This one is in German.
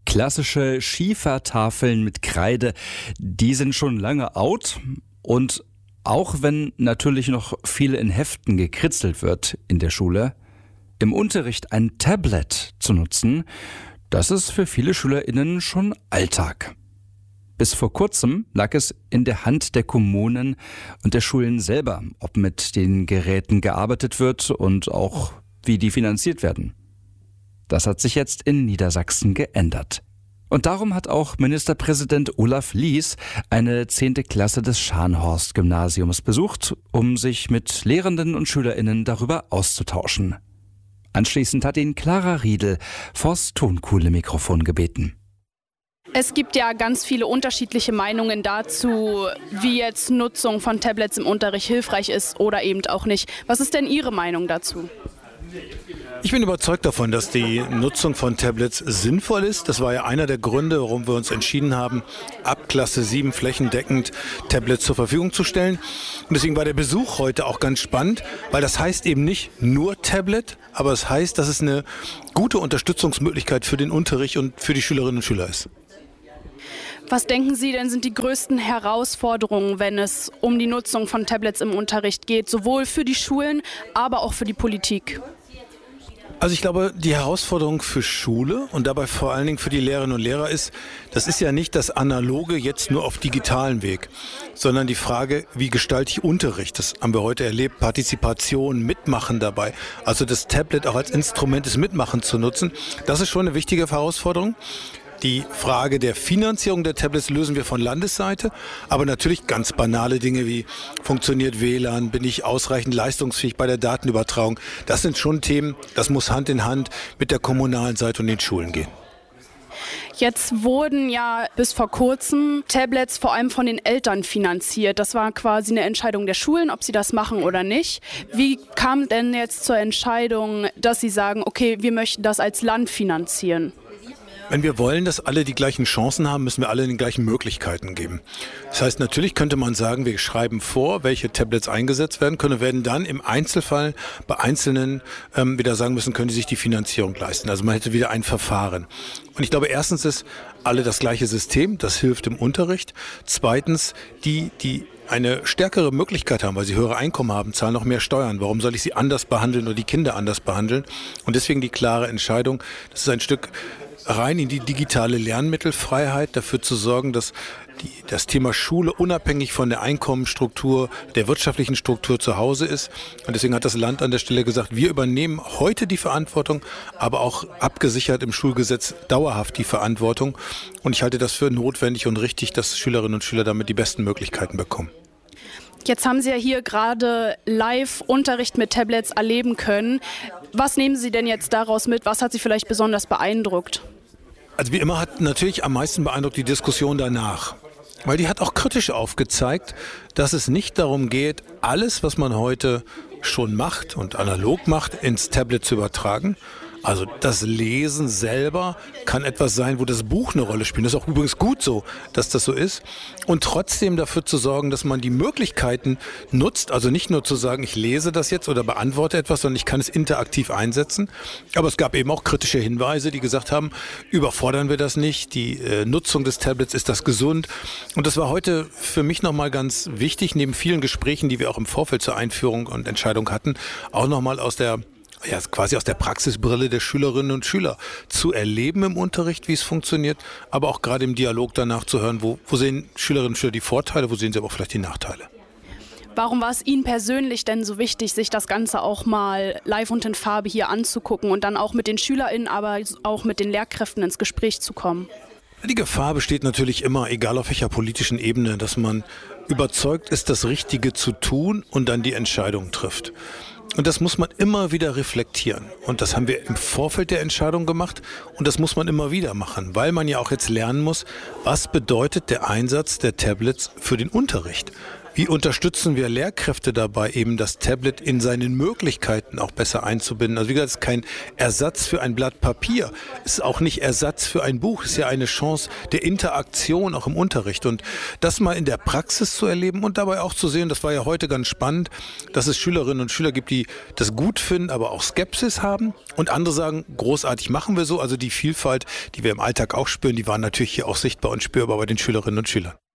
Klassische Schiefertafeln mit Kreide, die sind schon lange out. Und auch wenn natürlich noch viel in Heften gekritzelt wird in der Schule, im Unterricht ein Tablet zu nutzen, das ist für viele SchülerInnen schon Alltag. Bis vor kurzem lag es in der Hand der Kommunen und der Schulen selber, ob mit den Geräten gearbeitet wird und auch wie die finanziert werden. Das hat sich jetzt in Niedersachsen geändert. Und darum hat auch Ministerpräsident Olaf Lies eine 10. Klasse des Scharnhorst-Gymnasiums besucht, um sich mit Lehrenden und SchülerInnen darüber auszutauschen. Anschließend hat ihn Clara Riedel vors Tonkuhle-Mikrofon gebeten. Es gibt ja ganz viele unterschiedliche Meinungen dazu, wie jetzt Nutzung von Tablets im Unterricht hilfreich ist oder eben auch nicht. Was ist denn Ihre Meinung dazu? Ich bin überzeugt davon, dass die Nutzung von Tablets sinnvoll ist. Das war ja einer der Gründe, warum wir uns entschieden haben, ab Klasse 7 flächendeckend Tablets zur Verfügung zu stellen. Und deswegen war der Besuch heute auch ganz spannend, weil das heißt eben nicht nur Tablet, aber es heißt, dass es eine gute Unterstützungsmöglichkeit für den Unterricht und für die Schülerinnen und Schüler ist. Was denken Sie denn sind die größten Herausforderungen, wenn es um die Nutzung von Tablets im Unterricht geht, sowohl für die Schulen, aber auch für die Politik? Also ich glaube, die Herausforderung für Schule und dabei vor allen Dingen für die Lehrerinnen und Lehrer ist, das ist ja nicht das Analoge jetzt nur auf digitalen Weg, sondern die Frage, wie gestalte ich Unterricht? Das haben wir heute erlebt, Partizipation, Mitmachen dabei. Also das Tablet auch als Instrument des Mitmachens zu nutzen, das ist schon eine wichtige Herausforderung. Die Frage der Finanzierung der Tablets lösen wir von Landesseite, aber natürlich ganz banale Dinge wie funktioniert WLAN, bin ich ausreichend leistungsfähig bei der Datenübertragung. Das sind schon Themen, das muss Hand in Hand mit der kommunalen Seite und den Schulen gehen. Jetzt wurden ja bis vor kurzem Tablets vor allem von den Eltern finanziert. Das war quasi eine Entscheidung der Schulen, ob sie das machen oder nicht. Wie kam denn jetzt zur Entscheidung, dass sie sagen, okay, wir möchten das als Land finanzieren? Wenn wir wollen, dass alle die gleichen Chancen haben, müssen wir alle die gleichen Möglichkeiten geben. Das heißt, natürlich könnte man sagen, wir schreiben vor, welche Tablets eingesetzt werden können und werden dann im Einzelfall bei Einzelnen wieder sagen müssen, können die sich die Finanzierung leisten. Also man hätte wieder ein Verfahren. Und ich glaube, erstens ist alle das gleiche System, das hilft im Unterricht. Zweitens, die eine stärkere Möglichkeit haben, weil sie höhere Einkommen haben, zahlen noch mehr Steuern. Warum soll ich sie anders behandeln oder die Kinder anders behandeln? Und deswegen die klare Entscheidung, das ist ein Stück rein in die digitale Lernmittelfreiheit, dafür zu sorgen, dass das Thema Schule unabhängig von der Einkommensstruktur, der wirtschaftlichen Struktur zu Hause ist. Und deswegen hat das Land an der Stelle gesagt, wir übernehmen heute die Verantwortung, aber auch abgesichert im Schulgesetz dauerhaft die Verantwortung. Und ich halte das für notwendig und richtig, dass Schülerinnen und Schüler damit die besten Möglichkeiten bekommen. Jetzt haben Sie ja hier gerade Live-Unterricht mit Tablets erleben können. Was nehmen Sie denn jetzt daraus mit? Was hat Sie vielleicht besonders beeindruckt? Also wie immer hat natürlich am meisten beeindruckt die Diskussion danach. Weil die hat auch kritisch aufgezeigt, dass es nicht darum geht, alles, was man heute schon macht und analog macht, ins Tablet zu übertragen. Also das Lesen selber kann etwas sein, wo das Buch eine Rolle spielt. Das ist auch übrigens gut so, dass das so ist. Und trotzdem dafür zu sorgen, dass man die Möglichkeiten nutzt. Also nicht nur zu sagen, ich lese das jetzt oder beantworte etwas, sondern ich kann es interaktiv einsetzen. Aber es gab eben auch kritische Hinweise, die gesagt haben, überfordern wir das nicht. Die Nutzung des Tablets, ist das gesund? Und das war heute für mich nochmal ganz wichtig, neben vielen Gesprächen, die wir auch im Vorfeld zur Einführung und Entscheidung hatten, auch nochmal quasi aus der Praxisbrille der Schülerinnen und Schüler zu erleben im Unterricht, wie es funktioniert, aber auch gerade im Dialog danach zu hören, wo sehen Schülerinnen und Schüler die Vorteile, wo sehen sie aber auch vielleicht die Nachteile. Warum war es Ihnen persönlich denn so wichtig, sich das Ganze auch mal live und in Farbe hier anzugucken und dann auch mit den SchülerInnen, aber auch mit den Lehrkräften ins Gespräch zu kommen? Die Gefahr besteht natürlich immer, egal auf welcher politischen Ebene, dass man überzeugt ist, das Richtige zu tun und dann die Entscheidung trifft. Und das muss man immer wieder reflektieren. Und das haben wir im Vorfeld der Entscheidung gemacht. Und das muss man immer wieder machen, weil man ja auch jetzt lernen muss, was bedeutet der Einsatz der Tablets für den Unterricht? Wie unterstützen wir Lehrkräfte dabei, eben das Tablet in seinen Möglichkeiten auch besser einzubinden? Also wie gesagt, es ist kein Ersatz für ein Blatt Papier. Es ist auch nicht Ersatz für ein Buch. Es ist ja eine Chance der Interaktion auch im Unterricht. Und das mal in der Praxis zu erleben und dabei auch zu sehen, das war ja heute ganz spannend, dass es Schülerinnen und Schüler gibt, die das gut finden, aber auch Skepsis haben. Und andere sagen, großartig, machen wir so. Also die Vielfalt, die wir im Alltag auch spüren, die war natürlich hier auch sichtbar und spürbar bei den Schülerinnen und Schülern.